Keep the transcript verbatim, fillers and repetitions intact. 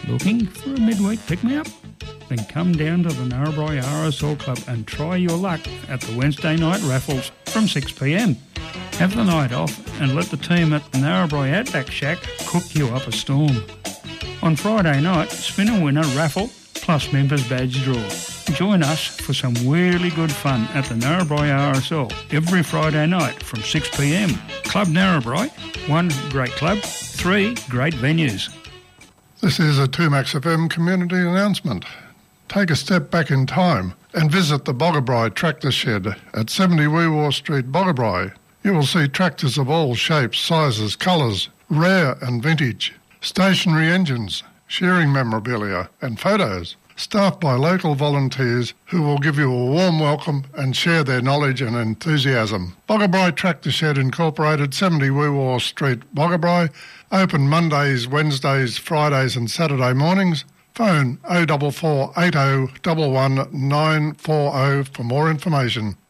Looking for a midweek pick-me-up? Then come down to the Narrabri R S L Club and try your luck at the Wednesday night raffles from six p m. Have the night off and let the team at the Narrabri Outback Shack cook you up a storm. On Friday night, spin a winner raffle plus members badge draw. Join us for some really good fun at the Narrabri R S L every Friday night from six p m. Club Narrabri, one great club, three great venues. This is a two Max F M community announcement. Take a step back in time and visit the Boggabri Tractor Shed at seventy Weewaw Street, Boggabri. You will see tractors of all shapes, sizes, colours, rare and vintage, stationary engines, shearing memorabilia and photos, staffed by local volunteers who will give you a warm welcome and share their knowledge and enthusiasm. Boggabri Tractor Shed Incorporated, seventy Weewaw Street, Boggabri, open Mondays, Wednesdays, Fridays and Saturday mornings. Phone oh four four eight oh one one nine four oh for more information.